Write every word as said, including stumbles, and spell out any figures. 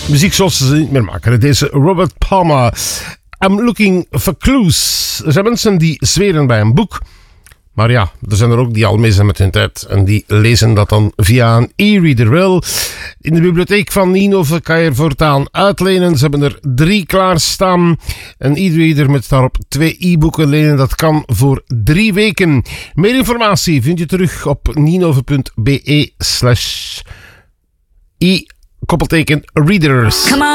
muziek zoals ze niet meer maken. Het is Robert Palmer. I'm looking for clues. Er zijn mensen die zweren bij een boek. Maar ja, er zijn er ook die al mee zijn met hun tijd. En die lezen dat dan via een e-reader wel. In de bibliotheek van Ninove kan je er voortaan uitlenen. Ze hebben er drie klaarstaan. Een e-reader met daarop twee e-boeken lenen. Dat kan voor drie weken. Meer informatie vind je terug op ninove.be slash e koppelteken readers.